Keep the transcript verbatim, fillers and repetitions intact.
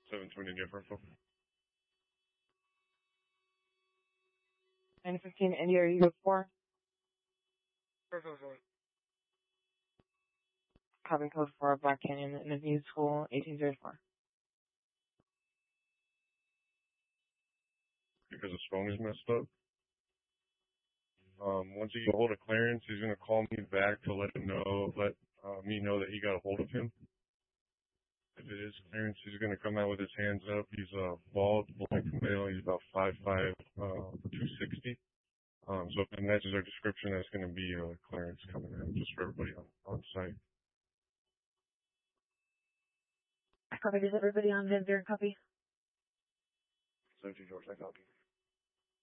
seven twenty different. nine fifteen India, are you good for? Cabin code four, Black Canyon, Interview School, eighteen zero four. Because his phone is messed up. Um, once he gets a hold of Clarence, he's going to call me back to let him know, let uh, me know that he got a hold of him. If it is Clarence, he's going to come out with his hands up. He's uh, bald, black male. He's about five five, uh, two sixty. Um, so if it matches our description, that's going to be uh, Clarence coming out, just for everybody on, on site. Copy. Does everybody on Van Buren copy? So, George, I copy.